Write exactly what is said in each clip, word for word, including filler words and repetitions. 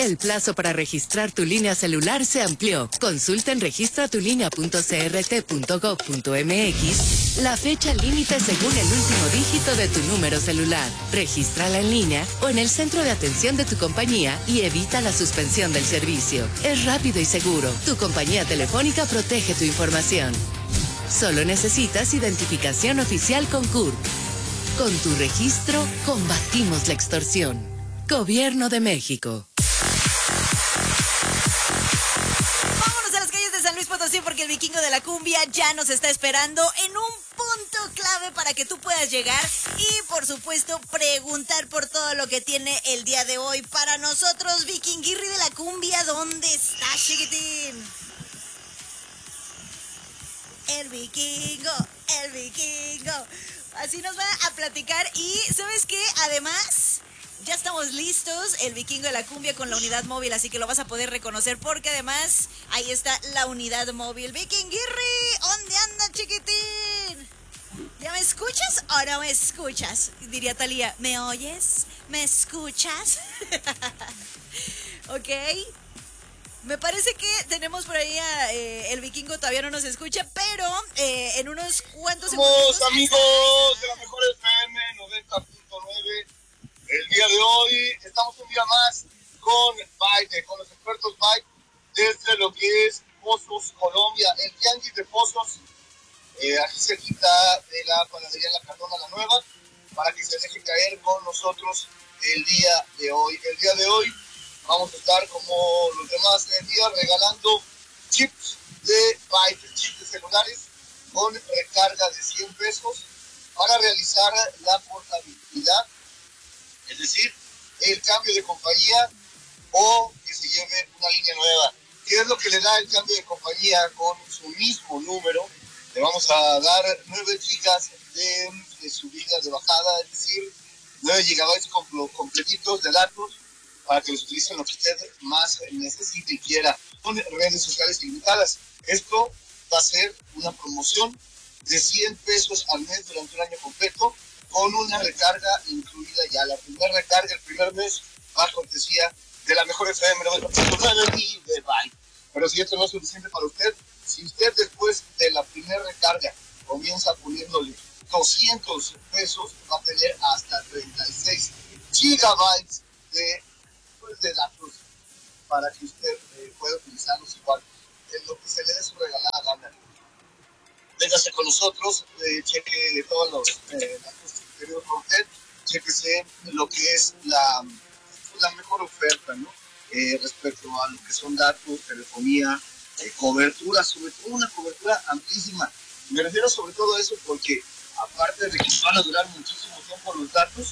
El plazo para registrar tu línea celular se amplió. Consulta en registra tu línea punto c r t punto gov punto m x la fecha límite según el último dígito de tu número celular. Regístrala en línea o en el centro de atención de tu compañía y evita la suspensión del servicio. Es rápido y seguro. Tu compañía telefónica protege tu información. Solo necesitas identificación oficial con C U R. Con tu registro, combatimos la extorsión. Gobierno de México. Vámonos a las calles de San Luis Potosí porque el vikingo de la cumbia ya nos está esperando en un punto clave para que tú puedas llegar y, por supuesto, preguntar por todo lo que tiene el día de hoy para nosotros. Vikinguirri de la cumbia, ¿dónde estás, chiquitín? El vikingo, el vikingo. Así nos va a platicar y, ¿sabes qué? Además, ya estamos listos, el vikingo de la cumbia con la unidad móvil, así que lo vas a poder reconocer porque además ahí está la unidad móvil. Vikinguirri, ¿dónde anda, chiquitín? ¿Ya me escuchas o no me escuchas? Diría Talía, ¿me oyes? ¿Me escuchas? Ok. Me parece que tenemos por ahí a eh, el vikingo, todavía no nos escucha, pero eh, en unos cuantos segundos. Amigos de la mejor F M noventa punto nueve, el día de hoy estamos un día más con Byte, con los expertos Byte, desde lo que es Pozos, Colombia, el tianguis de Pozos, eh, aquí cerquita de la panadería La Cardona La Nueva, para que se deje caer con nosotros el día de hoy. El día de hoy vamos a estar como los demás días regalando chips de Byte, chips de celulares con recarga de cien pesos para realizar la portabilidad, es decir, el cambio de compañía o que se lleve una línea nueva. ¿Qué es lo que le da el cambio de compañía con su mismo número? Le vamos a dar nueve gigas de, de subida, de bajada, es decir, nueve gigabytes completitos de datos para que los utilicen lo que usted más necesite y quiera, con redes sociales ilimitadas. Esto va a ser una promoción de cien pesos al mes durante un año completo, con una recarga incluida ya. La primera recarga, el primer mes, va a cortesía de la mejor F M noventa punto nueve y de Byte. Pero si esto no es suficiente para usted, si usted después de la primera recarga comienza poniéndole doscientos pesos, va a tener hasta treinta y seis gigabytes de de datos para que usted eh, pueda utilizarlos igual en lo que se le dé su regalada gana. Véngase con nosotros, eh, cheque todos los eh, datos que tenemos para usted, chequese lo que es la, la mejor oferta, ¿no? Eh, respecto a lo que son datos, telefonía, eh, cobertura, sobre todo una cobertura amplísima. Me refiero sobre todo a eso porque aparte de que van a durar muchísimo tiempo los datos,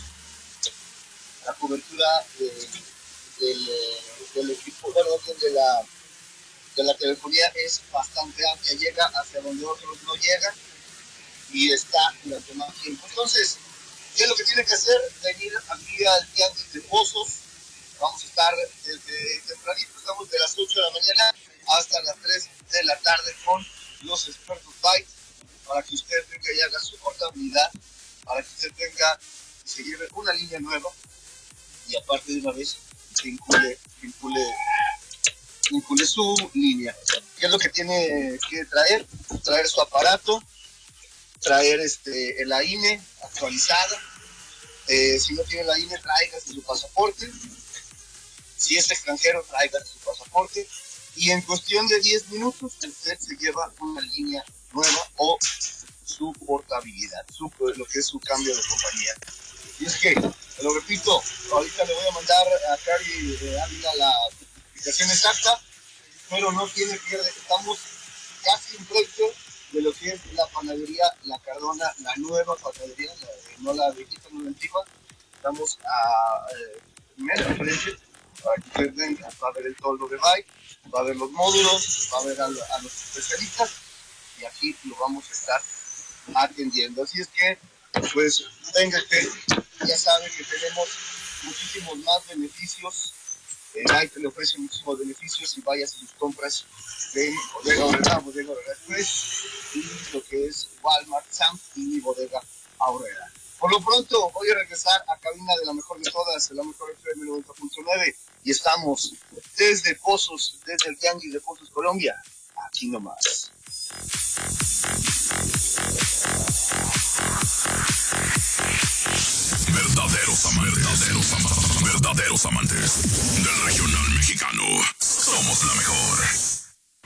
la cobertura eh, Del, del equipo, bueno, de la, de la telefonía es bastante amplia, llega hacia donde otros no llegan y está durante más tiempo. Entonces, ¿qué es lo que tiene que hacer? Venir aquí al tianguis de Pozos. Vamos a estar desde tempranito, estamos de las ocho de la mañana hasta las tres de la tarde con los expertos Byte, para que usted venga y haga su portabilidad, para que usted venga y se lleve una línea nueva y aparte de una vez vincule, vincule, vincule su línea. ¿Qué es lo que tiene que traer? Traer su aparato, traer este, el A I N E actualizada. Eh, si no tiene la A I N E, tráigase su pasaporte. Si es extranjero, tráigase su pasaporte. Y en cuestión de diez minutos, usted se lleva una línea nueva o su portabilidad, su, lo que es su cambio de compañía. Y es que, te lo repito, ahorita le voy a mandar a Cari eh, Ávila la ubicación exacta, pero no tiene pierde. Estamos casi en precio de lo que es la panadería La Cardona, la nueva panadería, la, no la viejita, no la antigua. Estamos a eh, menos precio para que usted venga. Va a ver el toldo de Byte, va a ver los módulos, va a ver a, a los especialistas y aquí lo vamos a estar atendiendo. Así es que, pues, venga usted. Ya saben que tenemos muchísimos más beneficios. Eh, Byte le ofrece muchísimos beneficios y vaya a sus compras en Bodega Aurrera, Bodega Aurrera Express y lo que es Walmart, Sam's y Bodega Aurrera. Por lo pronto, voy a regresar a cabina de la mejor de todas, de la mejor F M noventa punto nueve, y estamos desde Pozos, desde el Tianguis de Pozos, Colombia, aquí nomás. Verdaderos amantes, verdaderos amantes, verdaderos amantes del regional mexicano. Somos la mejor.